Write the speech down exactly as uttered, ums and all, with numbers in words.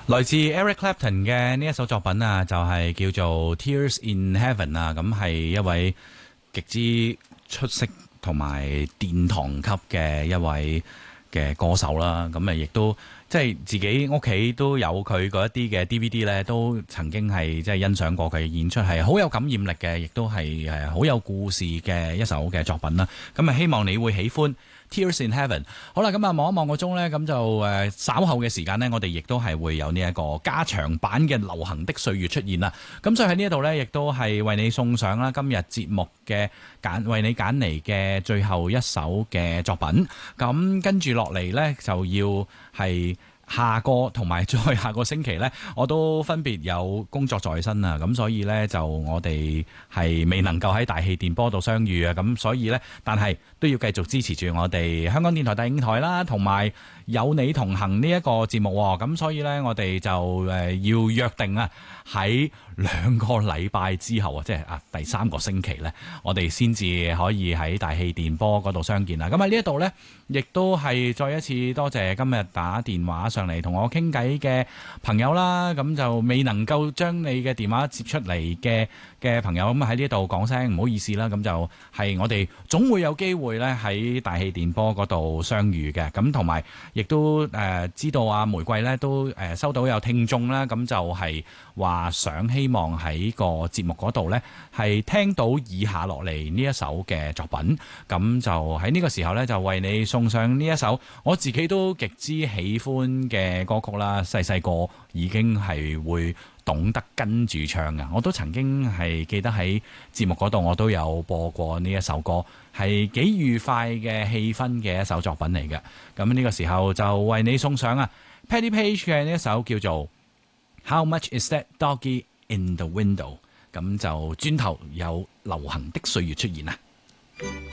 來自 Eric Clapton 嘅呢一首作品啊，就係叫做 Tears in Heaven 啊，咁係一位極之出色同埋殿堂級嘅一位嘅歌手啦。咁啊，亦都即係自己屋企都有佢嗰一啲嘅 D V D 咧，都曾經係即係欣賞過佢嘅演出，係好有感染力嘅，亦都係誒好有故事嘅一首嘅作品啦。咁啊，希望你會喜歡 Tears in Heaven。好啦，咁啊望一望個鐘咧，咁就誒稍後嘅時間咧，我哋亦都係會有呢一個加長版嘅流行的歲月出現啦。咁所以喺呢一度咧，亦都係為你送上啦今日節目嘅揀為你揀嚟嘅最後一首嘅作品。咁跟住落嚟咧，就要係下個同埋再下個星期呢，我都分別有工作在身啊，咁所以呢，就我哋係未能夠喺大氣電波度相遇啊，咁所以呢，但係都要繼續支持住我哋香港電台第五台啦，同埋有你同行呢一個節目，咁所以呢，我哋就誒要約定啊，喺兩個禮拜之後啊，即係啊第三個星期呢，我哋先至可以喺大氣電波嗰度相見啦。咁喺呢一度呢，亦都係再一次多謝今日打電話上嚟同我傾偈嘅朋友啦。咁就未能夠將你嘅電話接出嚟嘅嘅朋友，咁喺呢度講聲唔好意思啦。咁就係我哋總會有機會呢喺大氣電波嗰度相遇嘅。咁同埋亦都誒、呃、知道啊玫瑰呢都誒收到有聽眾啦，咁就係話想希望喺個節目嗰度呢係聽到以下落嚟呢一首嘅作品。咁就喺呢個時候呢，就為你送上呢一首我自己都極之喜歡嘅歌曲啦。細細個已經係會懂得跟住唱嘅，我都曾經係記得喺節目嗰度我都有播過呢一首歌，係幾愉快嘅氣氛嘅一首作品嚟嘅。咁呢個時候就為你送上啊 Patti Page 嘅呢一首叫做 How Much Is That Doggy in the Window。咁就轉頭有流行的歲月出現啊！